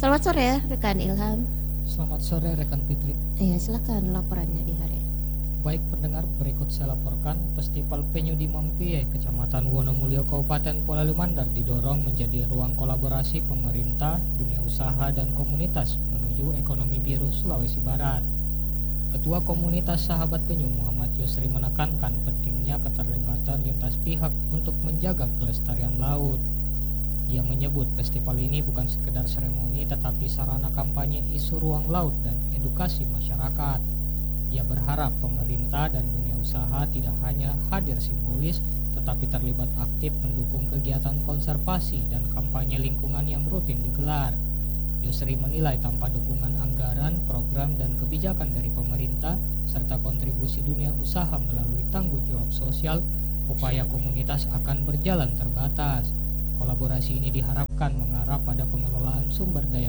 Selamat sore rekan Ilham. Selamat sore rekan Fitri. Iya, silakan laporannya di hari. Baik pendengar, berikut saya laporkan Festival Penyu di Mampie, Kecamatan Wonomulyo, Kabupaten Polali Mandar didorong menjadi ruang kolaborasi pemerintah, dunia usaha dan komunitas menuju ekonomi biru Sulawesi Barat. Ketua Komunitas Sahabat Penyu Muhammad Yusri menekankan pentingnya keterlibatan lintas pihak untuk menjaga kelestarian laut. Ia menyebut festival ini bukan sekedar seremoni tetapi sarana kampanye isu ruang laut dan edukasi masyarakat. Ia berharap pemerintah dan dunia usaha tidak hanya hadir simbolis tetapi terlibat aktif mendukung kegiatan konservasi dan kampanye lingkungan yang rutin digelar. Yusri menilai tanpa dukungan anggaran, program dan kebijakan dari pemerintah serta kontribusi dunia usaha melalui tanggung jawab sosial, upaya komunitas akan berjalan terbatas. Kolaborasi ini diharapkan mengarah pada pengelolaan sumber daya